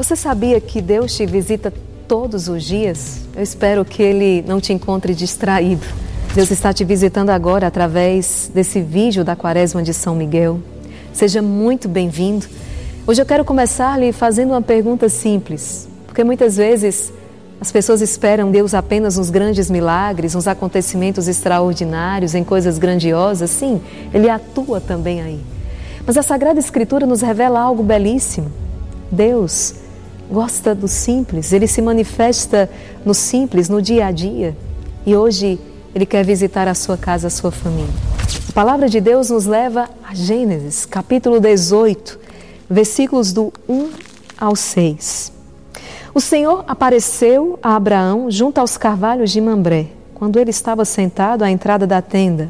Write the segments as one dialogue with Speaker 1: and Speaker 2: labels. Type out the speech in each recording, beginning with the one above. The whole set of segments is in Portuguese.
Speaker 1: Você sabia que Deus te visita todos os dias? Eu espero que Ele não te encontre distraído. Deus está te visitando agora através desse vídeo da Quaresma de São Miguel. Seja muito bem-vindo. Hoje eu quero começar lhe fazendo uma pergunta simples, porque muitas vezes as pessoas esperam Deus apenas nos grandes milagres, nos acontecimentos extraordinários, em coisas grandiosas. Sim, Ele atua também aí. Mas a Sagrada Escritura nos revela algo belíssimo. Deus gosta do simples, Ele se manifesta no simples, no dia a dia. E hoje Ele quer visitar a sua casa, a sua família. A palavra de Deus nos leva a Gênesis, capítulo 18, versículos do 1 ao 6. O Senhor apareceu a Abraão junto aos carvalhos de Mambré, quando ele estava sentado à entrada da tenda,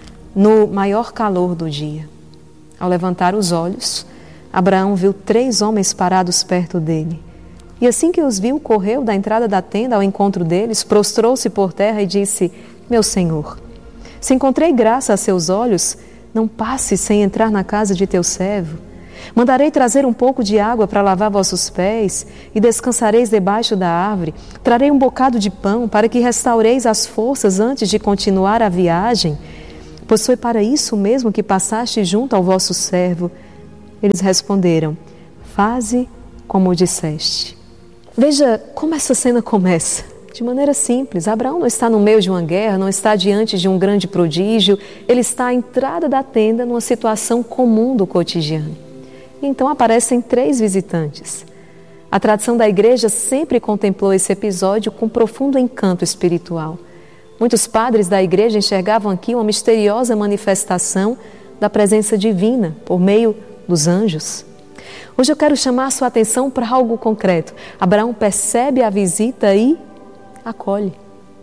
Speaker 1: no maior calor do dia. Ao levantar os olhos, Abraão viu 3 homens parados perto dele. E assim que os viu, correu da entrada da tenda ao encontro deles, prostrou-se por terra e disse: Meu Senhor, se encontrei graça a seus olhos, não passe sem entrar na casa de teu servo. Mandarei trazer um pouco de água para lavar vossos pés e descansareis debaixo da árvore. Trarei um bocado de pão para que restaureis as forças antes de continuar a viagem, pois foi para isso mesmo que passaste junto ao vosso servo. Eles responderam: Faze como disseste. Veja como essa cena começa. De maneira simples, Abraão não está no meio de uma guerra, não está diante de um grande prodígio, ele está à entrada da tenda numa situação comum do cotidiano. E então aparecem 3 visitantes. A tradição da igreja sempre contemplou esse episódio com profundo encanto espiritual. Muitos padres da igreja enxergavam aqui uma misteriosa manifestação da presença divina por meio dos anjos. Hoje eu quero chamar a sua atenção para algo concreto. Abraão percebe a visita e acolhe,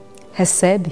Speaker 1: recebe.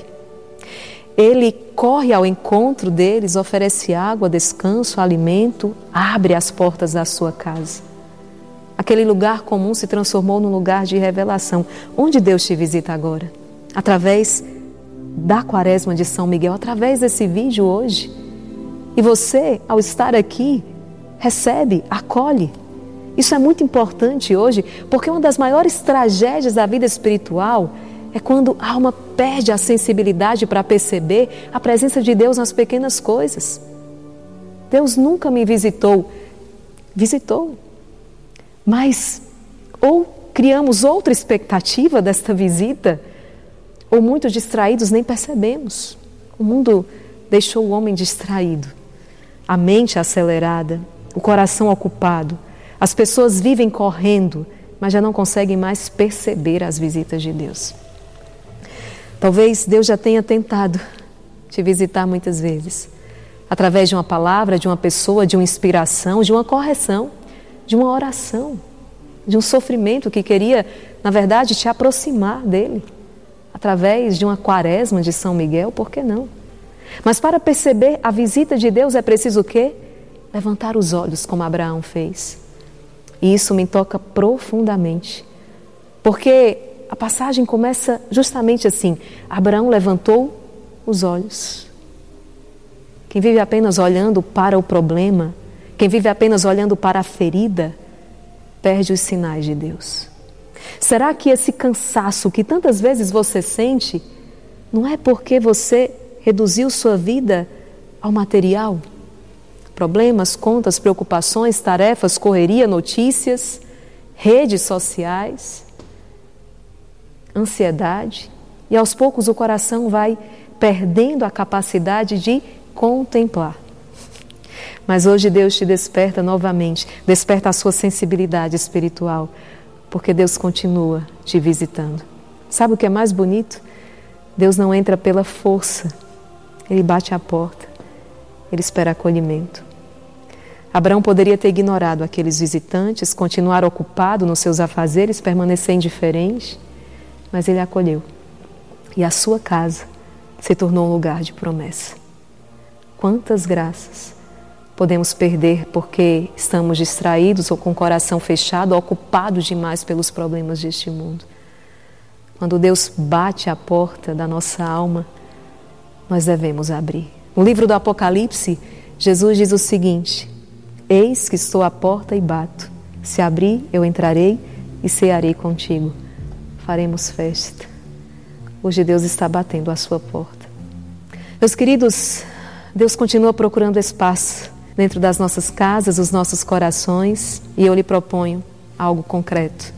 Speaker 1: Ele corre ao encontro deles, oferece água, descanso, alimento, abre as portas da sua casa. Aquele lugar comum se transformou num lugar de revelação. Onde Deus te visita agora? Através da Quaresma de São Miguel, através desse vídeo hoje. E você, ao estar aqui, recebe, acolhe. Isso é muito importante hoje, porque uma das maiores tragédias da vida espiritual é quando a alma perde a sensibilidade para perceber a presença de Deus nas pequenas coisas. Deus nunca me visitou. Visitou. Mas ou criamos outra expectativa desta visita, ou muito distraídos nem percebemos. O mundo deixou o homem distraído, a mente acelerada, o coração ocupado. As pessoas vivem correndo, mas já não conseguem mais perceber as visitas de Deus. Talvez Deus já tenha tentado te visitar muitas vezes, através de uma palavra, de uma pessoa, de uma inspiração, de uma correção, de uma oração, de um sofrimento que queria, na verdade, te aproximar dele, através de uma Quaresma de São Miguel, por que não? Mas para perceber a visita de Deus é preciso o quê? Levantar os olhos, como Abraão fez. E isso me toca profundamente, porque a passagem começa justamente assim: Abraão levantou os olhos. Quem vive apenas olhando para o problema, quem vive apenas olhando para a ferida, perde os sinais de Deus. Será que esse cansaço que tantas vezes você sente, não é porque você reduziu sua vida ao material? Problemas, contas, preocupações, tarefas, correria, notícias, redes sociais, ansiedade, e aos poucos o coração vai perdendo a capacidade de contemplar. Mas hoje Deus te desperta novamente, desperta a sua sensibilidade espiritual, porque Deus continua te visitando. Sabe o que é mais bonito? Deus não entra pela força, Ele bate à porta, Ele espera acolhimento. Abraão poderia ter ignorado aqueles visitantes, continuar ocupado nos seus afazeres, permanecer indiferente, mas ele acolheu. E a sua casa se tornou um lugar de promessa. Quantas graças podemos perder porque estamos distraídos ou com o coração fechado, ocupados demais pelos problemas deste mundo. Quando Deus bate à porta da nossa alma, nós devemos abrir. No livro do Apocalipse, Jesus diz o seguinte: Eis que estou à porta e bato. Se abrir, eu entrarei e cearei contigo. Faremos festa. Hoje Deus está batendo à sua porta. Meus queridos, Deus continua procurando espaço dentro das nossas casas, os nossos corações, e eu lhe proponho algo concreto.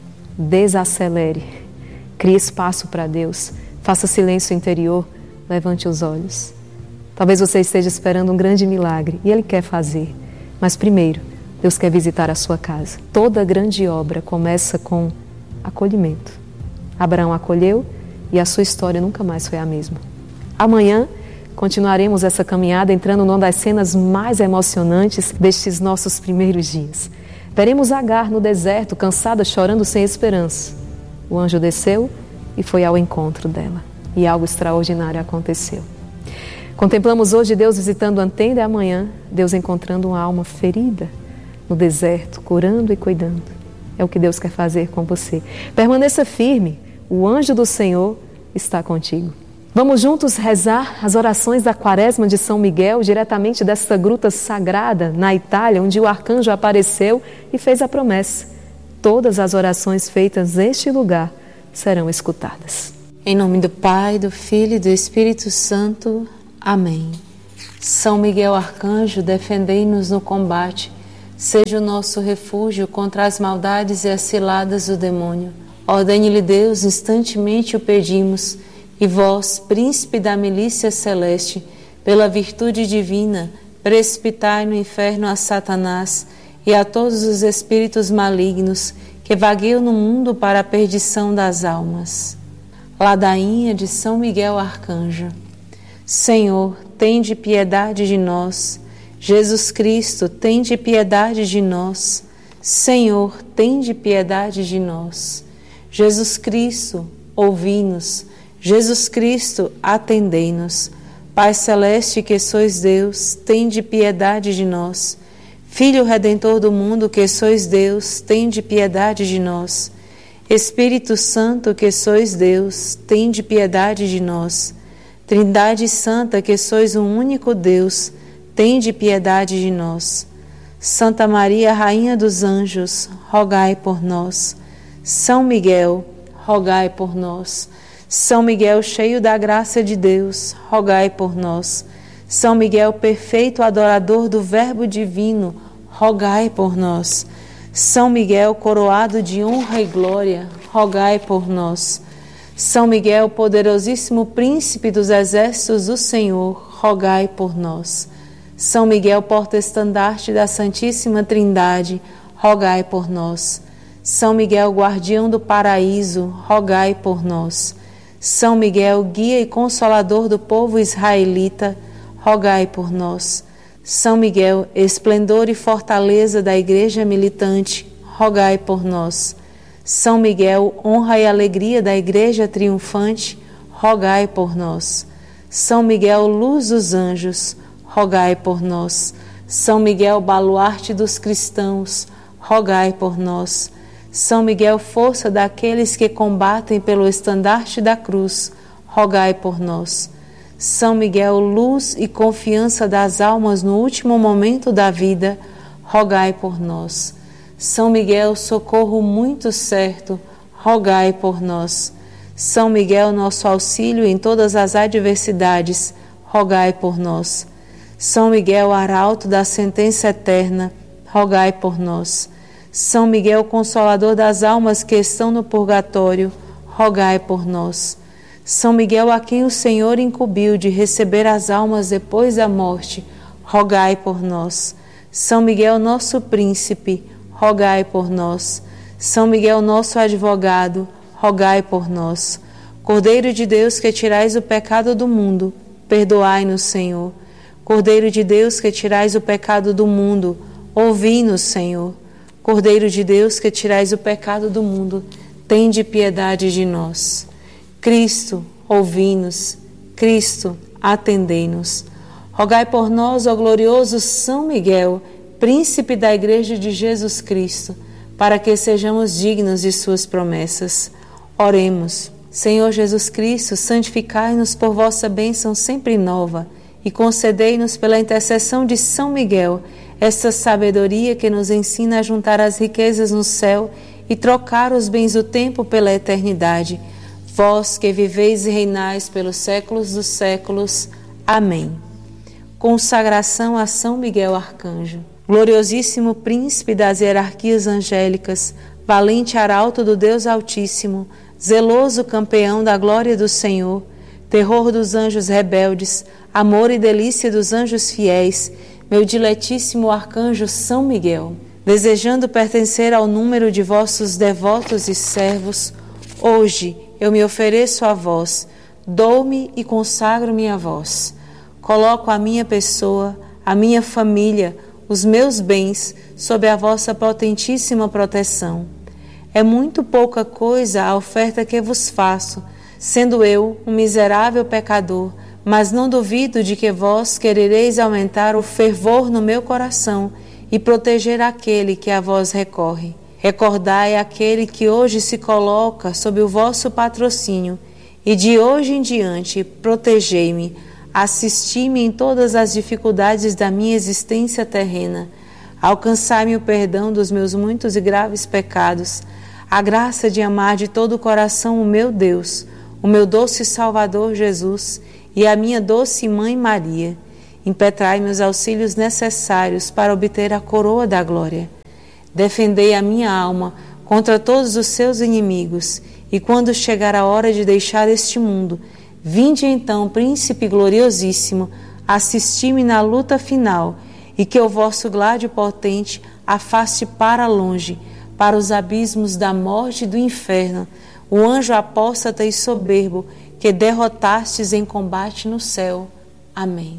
Speaker 1: Desacelere, crie espaço para Deus, faça silêncio interior, levante os olhos. Talvez você esteja esperando um grande milagre e Ele quer fazer, mas primeiro, Deus quer visitar a sua casa. Toda grande obra começa com acolhimento. Abraão acolheu e a sua história nunca mais foi a mesma. Amanhã continuaremos essa caminhada entrando numa das cenas mais emocionantes destes nossos primeiros dias. Veremos Agar no deserto, cansada, chorando sem esperança. O anjo desceu e foi ao encontro dela. E algo extraordinário aconteceu. Contemplamos hoje Deus visitando a tenda e amanhã Deus encontrando uma alma ferida no deserto, curando e cuidando. É o que Deus quer fazer com você. Permaneça firme, o anjo do Senhor está contigo. Vamos juntos rezar as orações da Quaresma de São Miguel, diretamente desta gruta sagrada na Itália, onde o arcanjo apareceu e fez a promessa. Todas as orações feitas neste lugar serão escutadas.
Speaker 2: Em nome do Pai, do Filho e do Espírito Santo. Amém. São Miguel Arcanjo, defendei-nos no combate. Seja o nosso refúgio contra as maldades e as ciladas do demônio. Ordene-lhe Deus, instantemente o pedimos. E vós, príncipe da milícia celeste, pela virtude divina, precipitai no inferno a Satanás e a todos os espíritos malignos que vagueiam no mundo para a perdição das almas. Ladainha de São Miguel Arcanjo. Senhor, tende piedade de nós. Jesus Cristo, tende piedade de nós. Senhor, tende piedade de nós. Jesus Cristo, ouvi-nos. Jesus Cristo, atendei-nos. Pai Celeste, que sois Deus, tende piedade de nós. Filho Redentor do mundo, que sois Deus, tende piedade de nós. Espírito Santo, que sois Deus, tende piedade de nós. Trindade Santa, que sois um único Deus, tende piedade de nós. Santa Maria, Rainha dos Anjos, rogai por nós. São Miguel, rogai por nós. São Miguel, cheio da graça de Deus, rogai por nós. São Miguel, perfeito adorador do Verbo divino, rogai por nós. São Miguel, coroado de honra e glória, rogai por nós. São Miguel, poderosíssimo príncipe dos exércitos do Senhor, rogai por nós. São Miguel, porta-estandarte da Santíssima Trindade, rogai por nós. São Miguel, guardião do paraíso, rogai por nós. São Miguel, guia e consolador do povo israelita, rogai por nós. São Miguel, esplendor e fortaleza da Igreja militante, rogai por nós. São Miguel, honra e alegria da Igreja triunfante, rogai por nós. São Miguel, luz dos anjos, rogai por nós. São Miguel, baluarte dos cristãos, rogai por nós. São Miguel, força daqueles que combatem pelo estandarte da cruz, rogai por nós. São Miguel, luz e confiança das almas no último momento da vida, rogai por nós. São Miguel, socorro muito certo, rogai por nós. São Miguel, nosso auxílio em todas as adversidades, rogai por nós. São Miguel, arauto da sentença eterna, rogai por nós. São Miguel, consolador das almas que estão no purgatório, rogai por nós. São Miguel, a quem o Senhor incumbiu de receber as almas depois da morte, rogai por nós. São Miguel, nosso príncipe, rogai por nós. São Miguel, nosso advogado, rogai por nós. Cordeiro de Deus, que tirais o pecado do mundo, perdoai-nos, Senhor. Cordeiro de Deus, que tirais o pecado do mundo, ouvi-nos, Senhor. Cordeiro de Deus, que tirais o pecado do mundo, tende piedade de nós. Cristo, ouvi-nos. Cristo, atendei-nos. Rogai por nós, ó glorioso São Miguel, príncipe da Igreja de Jesus Cristo, para que sejamos dignos de suas promessas. Oremos. Senhor Jesus Cristo, santificai-nos por vossa bênção sempre nova e concedei-nos pela intercessão de São Miguel essa sabedoria que nos ensina a juntar as riquezas no céu e trocar os bens do tempo pela eternidade. Vós que viveis e reinais pelos séculos dos séculos. Amém. Consagração a São Miguel Arcanjo. Gloriosíssimo príncipe das hierarquias angélicas, valente arauto do Deus Altíssimo, zeloso campeão da glória do Senhor, terror dos anjos rebeldes, amor e delícia dos anjos fiéis, meu diletíssimo arcanjo São Miguel, desejando pertencer ao número de vossos devotos e servos, hoje eu me ofereço a vós, dou-me e consagro-me a vós. Coloco a minha pessoa, a minha família, os meus bens sob a vossa potentíssima proteção. É muito pouca coisa a oferta que vos faço, sendo eu um miserável pecador, mas não duvido de que vós querereis aumentar o fervor no meu coração e proteger aquele que a vós recorre. Recordai aquele que hoje se coloca sob o vosso patrocínio e de hoje em diante protegei-me, assisti-me em todas as dificuldades da minha existência terrena, alcançai-me o perdão dos meus muitos e graves pecados, a graça de amar de todo o coração o meu Deus, o meu doce Salvador Jesus e a minha doce Mãe Maria. Impetrai-me os auxílios necessários para obter a coroa da glória. Defendei a minha alma contra todos os seus inimigos, e quando chegar a hora de deixar este mundo, vinde então, Príncipe gloriosíssimo, assisti-me na luta final, e que o vosso gládio potente afaste para longe, para os abismos da morte e do inferno, o anjo apóstata e soberbo que derrotastes em combate no céu. Amém.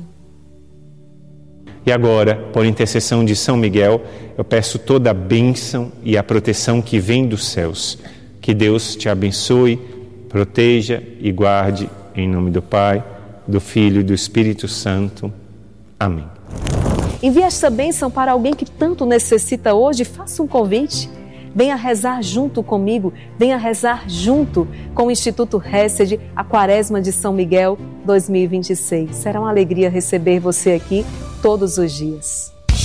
Speaker 3: E agora, por intercessão de São Miguel, eu peço toda a bênção e a proteção que vem dos céus. Que Deus te abençoe, proteja e guarde, em nome do Pai, do Filho e do Espírito Santo. Amém.
Speaker 1: Envie esta bênção para alguém que tanto necessita hoje. Faça um convite. Venha rezar junto comigo, venha rezar junto com o Instituto Hesed, a Quaresma de São Miguel 2026. Será uma alegria receber você aqui todos os dias.